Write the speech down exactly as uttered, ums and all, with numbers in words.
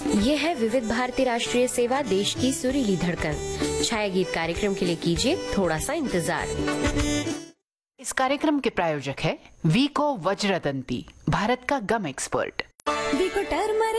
ये है विविध भारती राष्ट्रीय सेवा, देश की सुरीली धड़कन। छाया गीत कार्यक्रम के लिए कीजिए थोड़ा सा इंतजार। इस कार्यक्रम के प्रायोजक है वीको वज्रदंती, भारत का गम एक्सपर्ट। वीको टर्मरिक